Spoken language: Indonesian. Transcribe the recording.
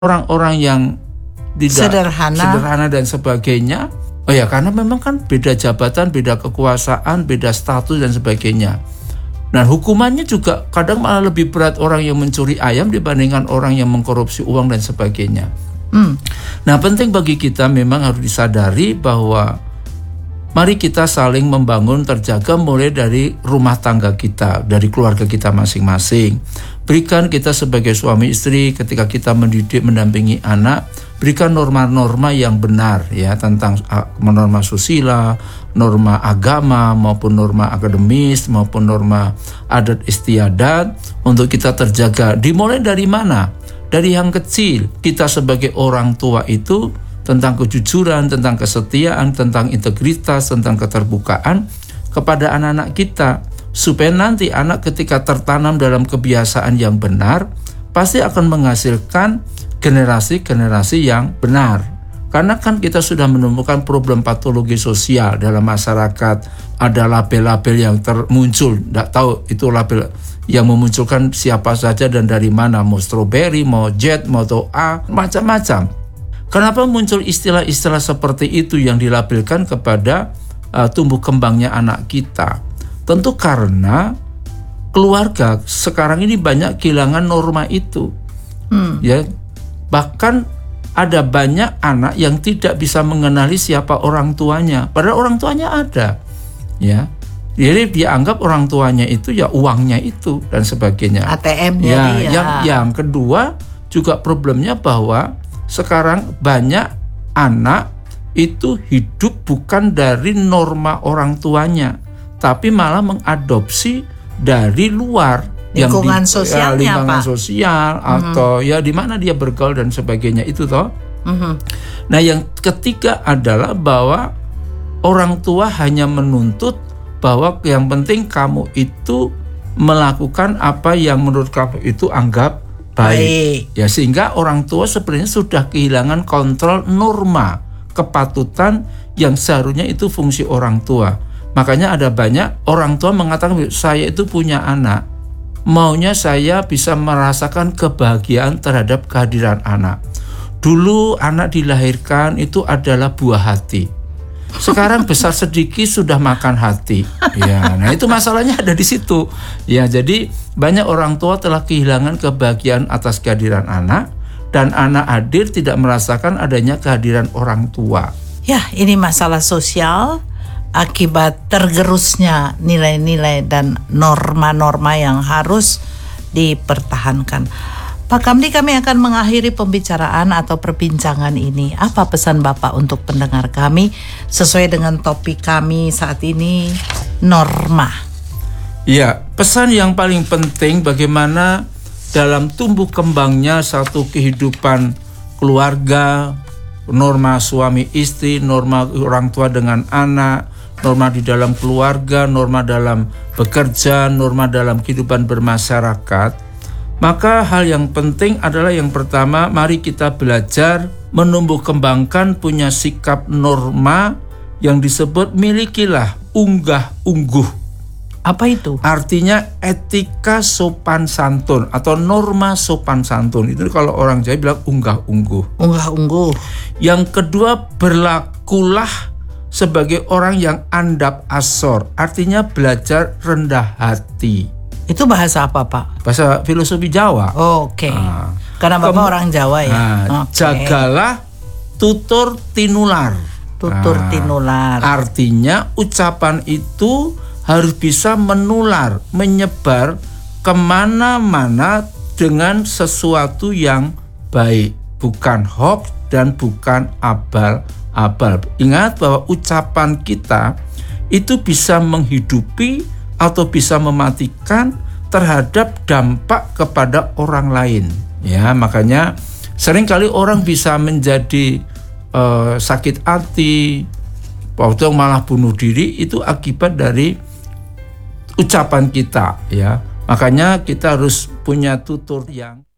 orang-orang yang tidak sederhana dan sebagainya. Oh ya, karena memang kan beda jabatan, beda kekuasaan, beda status dan sebagainya. Nah, hukumannya juga kadang malah lebih berat orang yang mencuri ayam dibandingkan orang yang mengkorupsi uang dan sebagainya. Nah, penting bagi kita memang harus disadari bahwa mari kita saling membangun, terjaga mulai dari rumah tangga kita, dari keluarga kita masing-masing. Berikan kita sebagai suami istri ketika kita mendidik, mendampingi anak, berikan norma-norma yang benar ya tentang norma susila, norma agama maupun norma akademis maupun norma adat istiadat untuk kita terjaga. Dimulai dari mana? Dari yang kecil. Kita sebagai orang tua itu tentang kejujuran, tentang kesetiaan, tentang integritas, tentang keterbukaan kepada anak-anak kita. Supaya nanti anak ketika tertanam dalam kebiasaan yang benar, pasti akan menghasilkan generasi-generasi yang benar. Karena kan kita sudah menemukan problem patologi sosial dalam masyarakat. Ada label-label yang muncul, tidak tahu itu label yang memunculkan siapa saja dan dari mana. Mau strawberry, mau jet, mau A, macam-macam. Kenapa muncul istilah-istilah seperti itu yang dilabelkan kepada tumbuh kembangnya anak kita? Tentu karena keluarga sekarang ini banyak kehilangan norma itu. Ya, bahkan ada banyak anak yang tidak bisa mengenali siapa orang tuanya, padahal orang tuanya ada. Ya, jadi dianggap orang tuanya itu ya uangnya itu dan sebagainya. ATM-nya ya, dia. Yang kedua juga problemnya bahwa sekarang banyak anak itu hidup bukan dari norma orang tuanya, tapi malah mengadopsi dari luar lingkungan sosialnya, lingkungan Pak. Sosial atau ya di mana dia bergaul dan sebagainya itu toh. Nah, yang ketiga adalah bahwa orang tua hanya menuntut bahwa yang penting kamu itu melakukan apa yang menurut kamu itu anggap baik. Ya, sehingga orang tua sebenarnya sudah kehilangan kontrol norma kepatutan yang seharusnya itu fungsi orang tua. Makanya ada banyak orang tua mengatakan, saya itu punya anak, maunya saya bisa merasakan kebahagiaan terhadap kehadiran anak. Dulu anak dilahirkan itu adalah buah hati, sekarang besar sedikit sudah makan hati. Ya, nah itu masalahnya ada di situ. Ya, jadi banyak orang tua telah kehilangan kebahagiaan atas kehadiran anak, dan anak hadir tidak merasakan adanya kehadiran orang tua. Ya, ini masalah sosial akibat tergerusnya nilai-nilai dan norma-norma yang harus dipertahankan. Pak Kamdi, kami akan mengakhiri pembicaraan atau perbincangan ini. Apa pesan Bapak untuk pendengar kami sesuai dengan topik kami saat ini, norma? Ya, pesan yang paling penting bagaimana dalam tumbuh kembangnya satu kehidupan keluarga, norma suami istri, norma orang tua dengan anak, norma di dalam keluarga, norma dalam bekerja, norma dalam kehidupan bermasyarakat. Maka hal yang penting adalah yang pertama, mari kita belajar menumbuh kembangkan punya sikap norma yang disebut milikilah unggah-ungguh. Apa itu? Artinya etika sopan santun atau norma sopan santun. Itu kalau orang Jawa bilang unggah-ungguh. Unggah-ungguh. Yang kedua, berlakulah sebagai orang yang andap asor. Artinya belajar rendah hati. Itu bahasa apa, Pak? Bahasa filosofi Jawa. Oke. Karena Bapak orang Jawa ya. Jagalah tutur tinular. Tutur tinular. Artinya ucapan itu harus bisa menular, menyebar kemana-mana dengan sesuatu yang baik. Bukan hoax dan bukan abal-abal. Ingat bahwa ucapan kita itu bisa menghidupi atau bisa mematikan terhadap dampak kepada orang lain. Ya, makanya seringkali orang bisa menjadi sakit hati, waktu malah bunuh diri itu akibat dari ucapan kita. Ya, makanya kita harus punya tutur yang